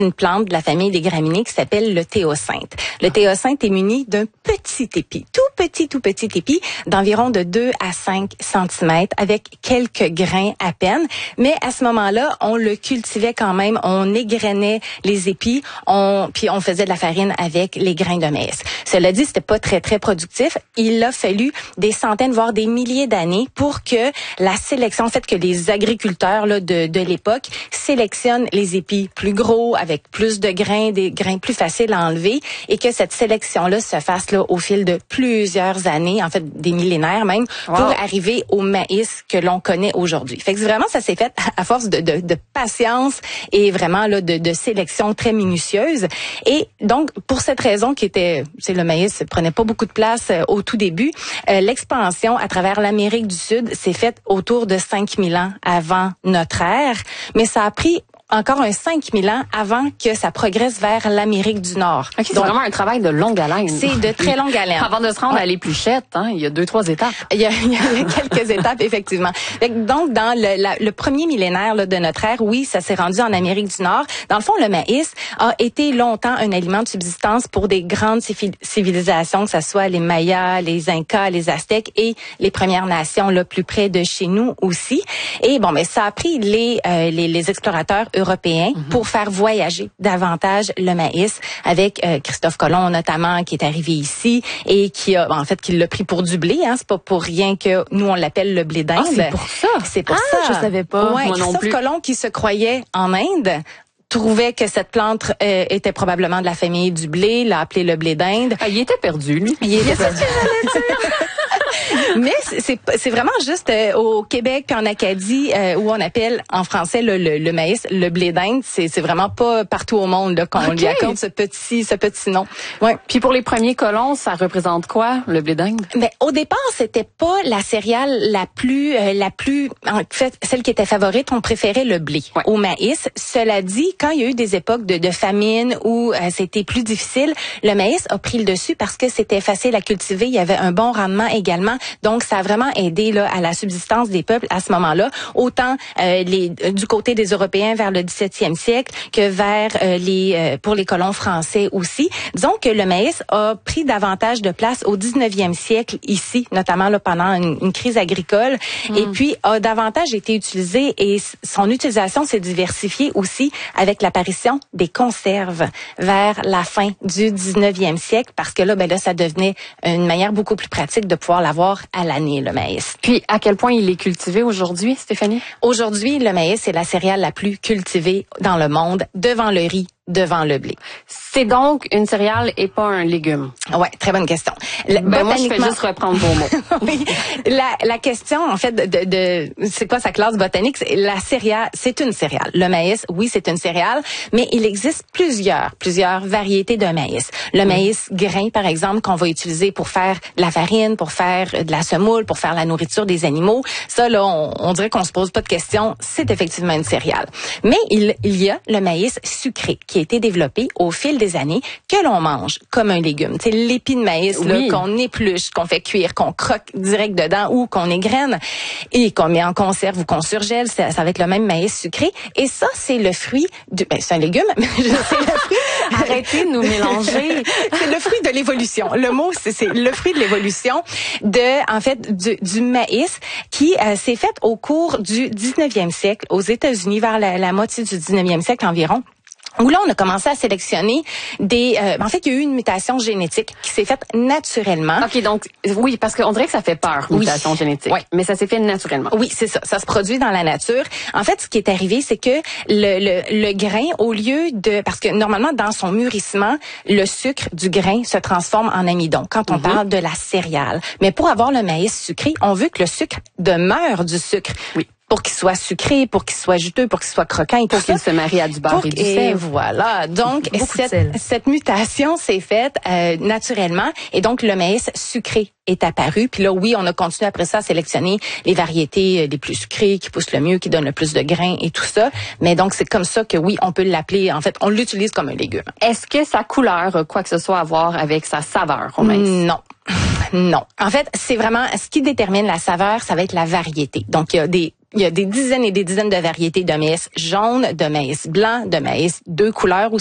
une plante de la famille des graminées qui s'appelle le théocinthe. Le théocinthe est muni d'un petit épi, tout petit épi d'environ de 2 à 5 cm avec quelques grains à peine. Mais à ce moment-là, on le cultivait quand même, on égrenait les épis, puis on faisait de la farine avec les grains de maïs. Cela dit, c'était pas très productif. Il a fallu des centaines, voire des milliers d'années pour que la sélection, en fait, que les agriculteurs là, de l'époque sélectionnent les épis plus gros, avec plus de grains, des grains plus faciles à enlever, et que cette sélection-là se fasse là au fil de plusieurs années, en fait des millénaires même, pour arriver au maïs que l'on connaît aujourd'hui. Fait que vraiment, ça s'est fait à force de patience et vraiment là de sélection très minutieuse. Et donc, pour cette raison le maïs prenait pas beaucoup de place au tout début, l'expansion à travers l'Amérique du Sud s'est faite autour de 5000 ans avant notre ère, mais ça a pris encore un 5000 ans avant que ça progresse vers l'Amérique du Nord. Okay, c'est vraiment un travail de longue haleine. C'est de très longue haleine. Avant de se rendre à l'épluchette, il y a 2-3 étapes. Il y a quelques étapes, effectivement. Donc, dans le premier millénaire là, de notre ère, oui, ça s'est rendu en Amérique du Nord. Dans le fond, le maïs a été longtemps un aliment de subsistance pour des grandes civilisations, que ce soit les Mayas, les Incas, les Aztèques et les Premières Nations là, plus près de chez nous aussi. Et bon, mais ça a pris les explorateurs européens pour faire voyager davantage le maïs, avec Christophe Colomb notamment qui est arrivé ici et qui l'a pris pour du blé, c'est pas pour rien que nous on l'appelle le blé d'Inde. C'est pour ça. C'est pour ça. Je savais pas. Ouais, moi non plus. Christophe Colomb qui se croyait en Inde trouvait que cette plante était probablement de la famille du blé, l'a appelé le blé d'Inde. Il était perdu, lui. Il était perdu. Mais c'est vraiment juste au Québec puis en Acadie où on appelle en français le maïs le blé d'Inde. C'est vraiment pas partout au monde là, qu'on lui accorde ce petit nom. Ouais. Puis pour les premiers colons, ça représente quoi le blé d'Inde? Mais au départ, c'était pas la céréale la plus en fait celle qui était favorite. On préférait le blé au maïs. Cela dit, quand il y a eu des époques de famine où c'était plus difficile, le maïs a pris le dessus parce que c'était facile à cultiver. Il y avait un bon rendement également. Donc, ça a vraiment aidé là à la subsistance des peuples à ce moment-là, autant du côté des Européens vers le 17e siècle que vers pour les colons français aussi. Disons que le maïs a pris davantage de place au 19e siècle ici, notamment là pendant une crise agricole, et puis a davantage été utilisé et son utilisation s'est diversifiée aussi avec l'apparition des conserves vers la fin du 19e siècle, parce que là ça devenait une manière beaucoup plus pratique de pouvoir l'avoir à l'année, le maïs. Puis, à quel point il est cultivé aujourd'hui, Stéphanie? Aujourd'hui, le maïs est la céréale la plus cultivée dans le monde, devant le riz, devant le blé. C'est donc une céréale et pas un légume. Ouais, très bonne question. Moi, je fais juste reprendre vos mots. Oui. La question, en fait, de c'est quoi sa classe botanique? La céréale, c'est une céréale. Le maïs, oui, c'est une céréale, mais il existe plusieurs variétés de maïs. Le maïs grain, par exemple, qu'on va utiliser pour faire de la farine, pour faire de la semoule, pour faire la nourriture des animaux. Ça, là, on dirait qu'on se pose pas de questions. C'est effectivement une céréale. Mais il y a le maïs sucré, qui a été développé au fil des années, que l'on mange comme un légume. C'est l'épi de maïs là, qu'on épluche, qu'on fait cuire, qu'on croque direct dedans ou qu'on égrène et qu'on met en conserve ou qu'on surgèle. Ça va être le même maïs sucré. Et ça, c'est le fruit c'est un légume, mais c'est le fruit. Arrêtez de nous mélanger. C'est le fruit de l'évolution. Le mot, c'est le fruit de l'évolution du maïs qui s'est fait au cours du 19e siècle aux États-Unis, vers la moitié du 19e siècle environ. Où là, on a commencé à sélectionner il y a eu une mutation génétique qui s'est faite naturellement. OK, donc, oui, parce qu'on dirait que ça fait peur, mutation génétique. Oui. Mais ça s'est fait naturellement. Oui, c'est ça. Ça se produit dans la nature. En fait, ce qui est arrivé, c'est que le grain, au lieu parce que normalement, dans son mûrissement, le sucre du grain se transforme en amidon quand on parle de la céréale. Mais pour avoir le maïs sucré, on veut que le sucre demeure du sucre. Oui. Pour qu'il soit sucré, pour qu'il soit juteux, pour qu'il soit croquant et pour qu'il se marie à du beurre et du sel. Et voilà. Donc, cette mutation s'est faite naturellement et donc le maïs sucré est apparu. Puis là, oui, on a continué après ça à sélectionner les variétés les plus sucrées, qui poussent le mieux, qui donnent le plus de grains et tout ça. Mais donc, c'est comme ça que oui, on peut l'appeler. En fait, on l'utilise comme un légume. Est-ce que sa couleur a quoi que ce soit à voir avec sa saveur au maïs? Non. Non. En fait, c'est vraiment ce qui détermine la saveur, ça va être la variété. Donc, il y a des Il y a des dizaines et des dizaines de variétés de maïs jaune, de maïs blanc, de maïs 2 couleurs